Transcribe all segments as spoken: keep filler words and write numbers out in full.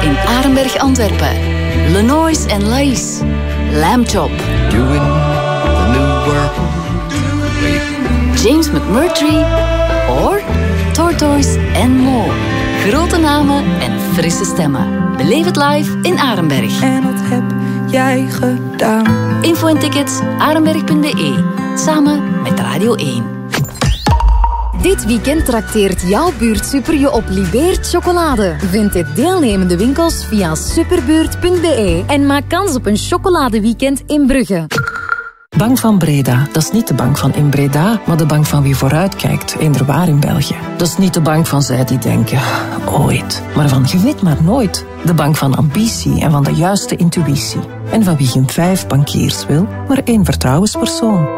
in Arenberg, Antwerpen. Lenois en Laïs. Lamb Chop. Doing the new world. James McMurtry. Or Tortoise en Mo. Grote namen en frisse stemmen. Beleef het live in Arenberg. En wat heb jij gedaan? Info en tickets arenberg punt b e. Samen met Radio één. Dit weekend trakteert jouw buurt Super je op Libeert chocolade. Vind de deelnemende winkels via superbuurt punt b e en maak kans op een chocoladeweekend in Brugge. Bank van Breda, dat is niet de bank van in Breda, maar de bank van wie vooruitkijkt, inderwaar in België. Dat is niet de bank van zij die denken, ooit, maar van je weet maar nooit. De bank van ambitie en van de juiste intuïtie. En van wie geen vijf bankiers wil, maar één vertrouwenspersoon.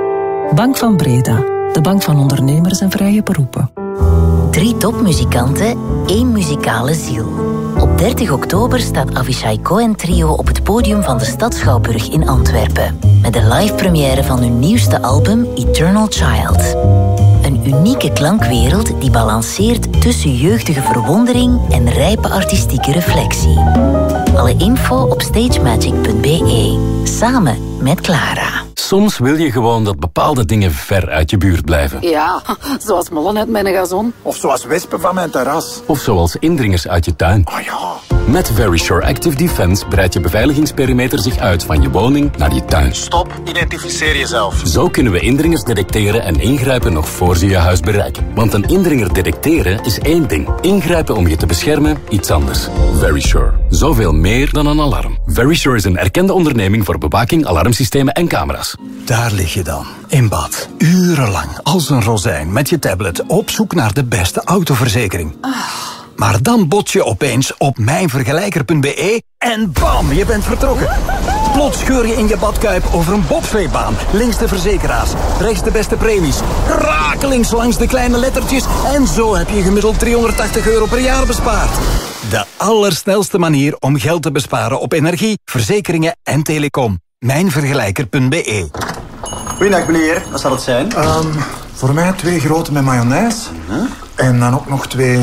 Bank van Breda, de bank van ondernemers en vrije beroepen. Drie topmuzikanten, één muzikale ziel. Op dertig oktober staat Avishai Cohen Trio op het podium van de Stadsschouwburg in Antwerpen. Met de live première van hun nieuwste album Eternal Child. Een unieke klankwereld die balanceert tussen jeugdige verwondering en rijpe artistieke reflectie. Alle info op stagemagic punt b e. Samen met Clara. Soms wil je gewoon dat bepaalde dingen ver uit je buurt blijven. Ja, zoals mollen uit mijn gazon. Of zoals wespen van mijn terras. Of zoals indringers uit je tuin. Oh ja. Met Verisure Active Defense breidt je beveiligingsperimeter zich uit van je woning naar je tuin. Stop, identificeer jezelf. Zo kunnen we indringers detecteren en ingrijpen nog voor ze je huis bereiken. Want een indringer detecteren is één ding. Ingrijpen om je te beschermen, iets anders. Verisure. Zoveel meer dan een alarm. Verisure is een erkende onderneming voor bewaking, alarmsystemen en camera's. Daar lig je dan, in bad. Urenlang, als een rozijn, met je tablet, op zoek naar de beste autoverzekering. Ah. Maar dan bots je opeens op mijnvergelijker punt b e en bam, je bent vertrokken. Plots scheur je in je badkuip over een bobsleebaan. Links de verzekeraars, rechts de beste premies. Rakelings langs de kleine lettertjes. En zo heb je gemiddeld driehonderdtachtig euro per jaar bespaard. De allersnelste manier om geld te besparen op energie, verzekeringen en telecom. mijnvergelijker punt b e. Goeiedag meneer, wat zal het zijn? Um, voor mij twee grote met mayonaise. Huh? En dan ook nog twee...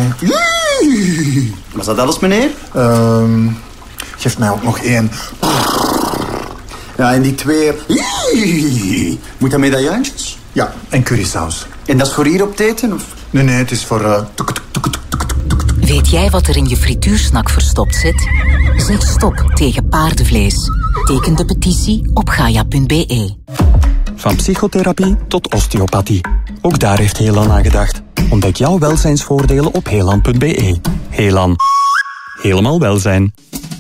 Was dat alles meneer? Um, geef mij ook nog één. Ja, en die twee... Moet dat medaillantjes? Ja, en currysaus. En dat is voor hier op het eten? Of? Nee, nee, het is voor... Uh... Weet jij wat er in je frituursnak verstopt zit? Zeg stop tegen paardenvlees. Teken de petitie op gaia punt b e. Van psychotherapie tot osteopathie. Ook daar heeft Helan aan gedacht. Ontdek jouw welzijnsvoordelen op helan punt b e. Helan. Helemaal welzijn.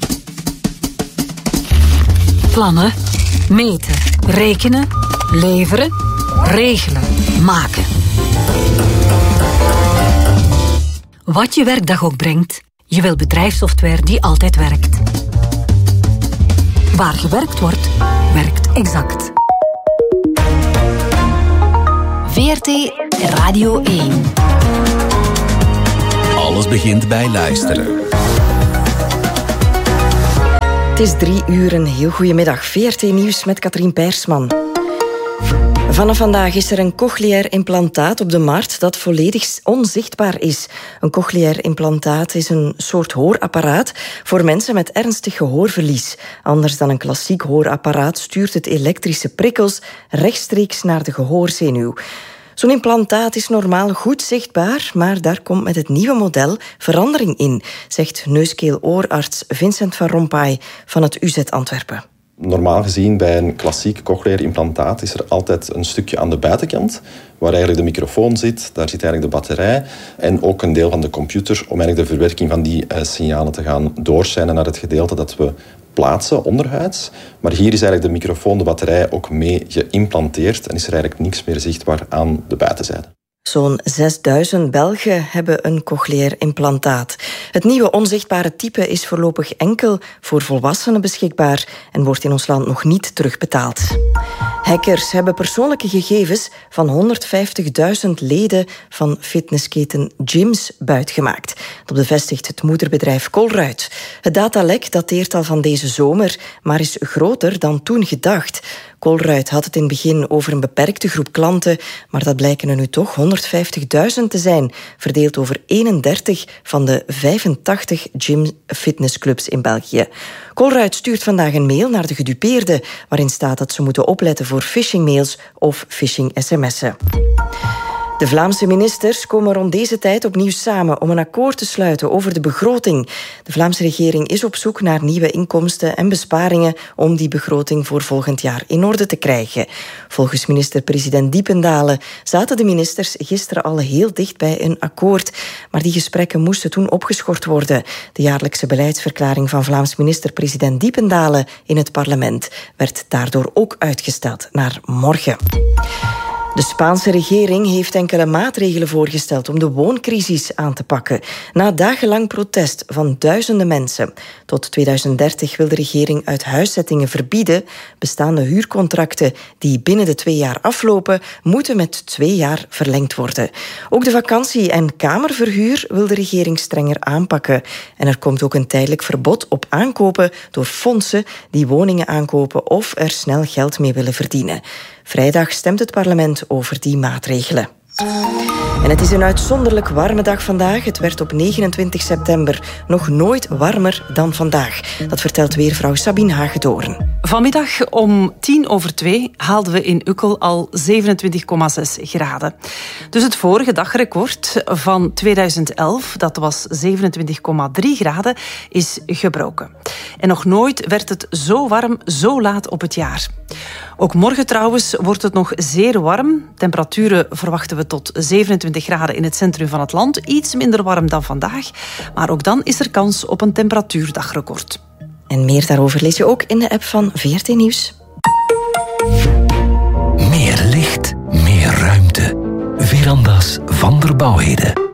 Plannen, meten, rekenen, leveren, regelen, maken. Wat je werkdag ook brengt, je wil bedrijfssoftware die altijd werkt. Waar gewerkt wordt, werkt Exact. V R T Radio één. Alles begint bij luisteren. Het is drie uur, een heel goedemiddag. V R T Nieuws met Katrien Peirsman. Vanaf vandaag is er een cochleair implantaat op de markt dat volledig onzichtbaar is. Een cochleair implantaat is een soort hoorapparaat voor mensen met ernstig gehoorverlies. Anders dan een klassiek hoorapparaat stuurt het elektrische prikkels rechtstreeks naar de gehoorzenuw. Zo'n implantaat is normaal goed zichtbaar, maar daar komt met het nieuwe model verandering in, zegt neuskeel-oorarts Vincent van Rompuy van het U Z Antwerpen. Normaal gezien bij een klassiek cochleair implantaat is er altijd een stukje aan de buitenkant waar eigenlijk de microfoon zit, daar zit eigenlijk de batterij en ook een deel van de computer om eigenlijk de verwerking van die uh, signalen te gaan doorzenden naar het gedeelte dat we plaatsen onderhuids. Maar hier is eigenlijk de microfoon, de batterij ook mee geïmplanteerd en is er eigenlijk niks meer zichtbaar aan de buitenzijde. Zo'n zesduizend Belgen hebben een cochleair implantaat. Het nieuwe onzichtbare type is voorlopig enkel voor volwassenen beschikbaar en wordt in ons land nog niet terugbetaald. Hackers hebben persoonlijke gegevens van honderdvijftigduizend leden van fitnessketen Gyms buitgemaakt. Dat bevestigt het moederbedrijf Colruyt. Het datalek dateert al van deze zomer, maar is groter dan toen gedacht. Colruyt had het in het begin over een beperkte groep klanten, maar dat blijken er nu toch honderdvijftigduizend te zijn, verdeeld over eenendertig van de vijfentachtig gym-fitnessclubs in België. Colruyt stuurt vandaag een mail naar de gedupeerden, waarin staat dat ze moeten opletten voor phishingmails of phishing-sms'en. De Vlaamse ministers komen rond deze tijd opnieuw samen om een akkoord te sluiten over de begroting. De Vlaamse regering is op zoek naar nieuwe inkomsten en besparingen om die begroting voor volgend jaar in orde te krijgen. Volgens minister-president Diependalen zaten de ministers gisteren al heel dicht bij een akkoord, maar die gesprekken moesten toen opgeschort worden. De jaarlijkse beleidsverklaring van Vlaams minister-president Diependalen in het parlement werd daardoor ook uitgesteld naar morgen. De Spaanse regering heeft enkele maatregelen voorgesteld om de wooncrisis aan te pakken. Na dagenlang protest van duizenden mensen. Tot tweeduizend dertig wil de regering uithuiszettingen verbieden. Bestaande huurcontracten die binnen de twee jaar aflopen, moeten met twee jaar verlengd worden. Ook de vakantie- en kamerverhuur wil de regering strenger aanpakken. En er komt ook een tijdelijk verbod op aankopen door fondsen die woningen aankopen of er snel geld mee willen verdienen. Vrijdag stemt het parlement over die maatregelen. En het is een uitzonderlijk warme dag vandaag. Het werd op negenentwintig september nog nooit warmer dan vandaag. Dat vertelt weervrouw Sabine Hagedoorn. Vanmiddag om tien over twee haalden we in Ukkel al zevenentwintig komma zes graden. Dus het vorige dagrecord van tweeduizend elf, dat was zevenentwintig komma drie graden, is gebroken. En nog nooit werd het zo warm, zo laat op het jaar. Ook morgen trouwens wordt het nog zeer warm. Temperaturen verwachten we tot zevenentwintig graden in het centrum van het land. Iets minder warm dan vandaag. Maar ook dan is er kans op een temperatuurdagrecord. En meer daarover lees je ook in de app van V R T Nieuws. Meer licht, meer ruimte. Veranda's van der Bouwheden.